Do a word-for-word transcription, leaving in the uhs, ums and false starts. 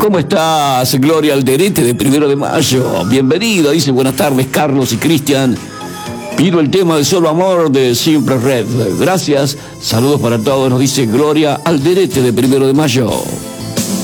¿Cómo estás, Gloria Alderete de Primero de Mayo? Bienvenida, dice buenas tardes Carlos y Cristian. Pido el tema de Solo Amor de Siempre Red. Gracias, saludos para todos, nos dice Gloria Alderete de Primero de Mayo.